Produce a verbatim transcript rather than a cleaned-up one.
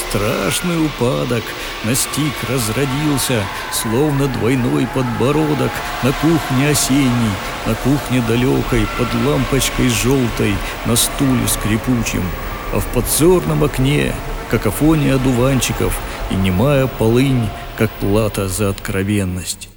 Страшный упадок настиг, разродился, словно двойной подбородок на кухне осенней, на кухне далекой, под лампочкой желтой, на стуле скрипучем, а в подзорном окне какофония одуванчиков и немая полынь, как плата за откровенность.